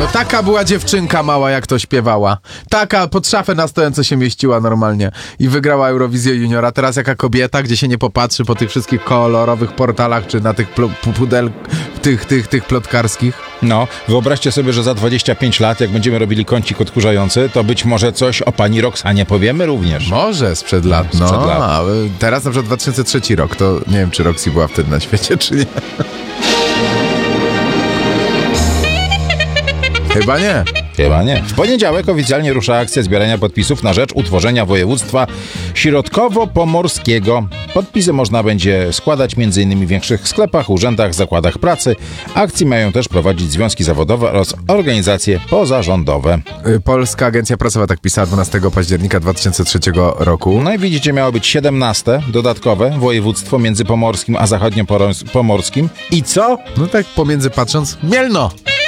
No taka była dziewczynka mała, jak to śpiewała. Taka pod szafę na stojąco się mieściła normalnie. I wygrała Eurowizję Juniora. Teraz jaka kobieta, gdzie się nie popatrzy po tych wszystkich kolorowych portalach, czy na tych tych plotkarskich. No, wyobraźcie sobie, że za 25 lat, jak będziemy robili kącik odkurzający, to być może coś o pani Roxanie powiemy również. Może sprzed lat, no. Sprzed lat. A teraz na przykład 2003 rok, to nie wiem, czy Roxy była wtedy na świecie, czy nie. Chyba nie. Chyba nie. W poniedziałek oficjalnie rusza akcja zbierania podpisów na rzecz utworzenia województwa środkowo-pomorskiego. Podpisy można będzie składać m.in. w większych sklepach, urzędach, zakładach pracy. Akcji mają też prowadzić związki zawodowe oraz organizacje pozarządowe. Polska Agencja Prasowa tak pisała 12 października 2003 roku. No i widzicie, miało być 17. dodatkowe województwo między pomorskim a zachodniopomorskim. I co? No tak pomiędzy patrząc, Mielno!